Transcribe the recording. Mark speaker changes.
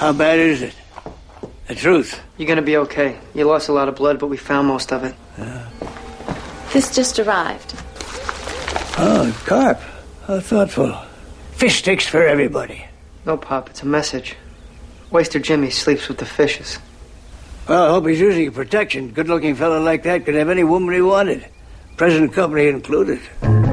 Speaker 1: How bad is it? The truth.
Speaker 2: You're gonna be okay. You lost a lot of blood, but we found most of it.
Speaker 3: This just arrived.
Speaker 1: Oh, carp. How thoughtful. Fish sticks for everybody.
Speaker 2: No, Pop, it's a message. Waster Jimmy sleeps with the fishes.
Speaker 1: Well, I hope he's using your protection. Good-looking fellow like that could have any woman he wanted. Present company included.